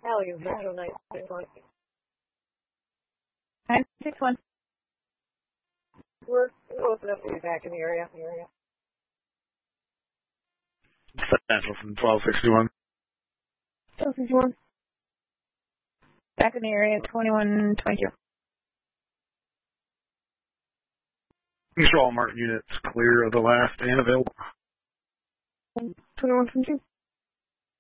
Value, Metro 961. 961. We're close enough to be back in the area. Central from 1261. 1261. Back in the area, 2122. These are all marked units clear of the last and available. 2122.